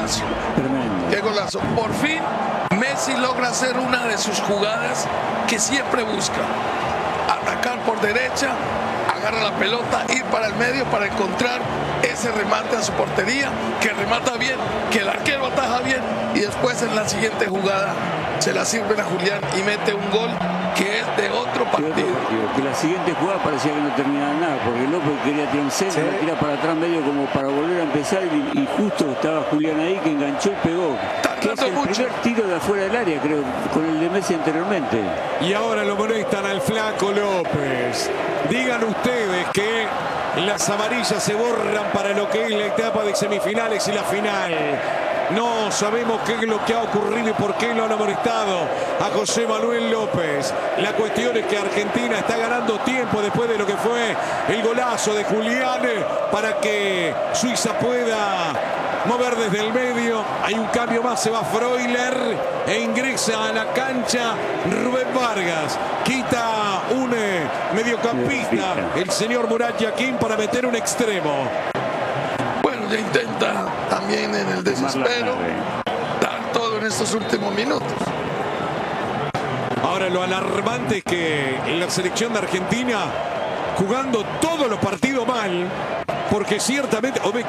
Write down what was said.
golazo. Tremendo. Qué golazo. Por fin Messi logra hacer una de sus jugadas que siempre busca. Atacar por derecha, agarra la pelota, ir para el medio para encontrar ese remate a su portería, que remata bien, que el arquero ataja bien y después en la siguiente jugada se la sirven a Julián y mete un gol que es de otro partido. Que la siguiente jugada parecía que no terminaba nada, porque López quería tirar un centro, la tira para atrás medio como para volver a empezar y justo estaba Julián ahí que enganchó y pegó. Que es el primer tiro de afuera del área, creo, con el de Messi anteriormente. Y ahora lo molestan al flaco López. Digan ustedes que las amarillas se borran para lo que es la etapa de semifinales y la final. No sabemos qué es lo que ha ocurrido y por qué lo han molestado a José Manuel López. La cuestión es que Argentina está ganando tiempo después de lo que fue el golazo de Julián para que Suiza pueda mover desde el medio. Hay un cambio más, se va Freuler e ingresa a la cancha Rubén Vargas. Quita un mediocampista, el señor Murat Yakin, para meter un extremo. Bueno, ya intenta también en el desespero dar todo en estos últimos minutos. Ahora lo alarmante es que en la selección de Argentina, jugando todos los partidos mal, porque ciertamente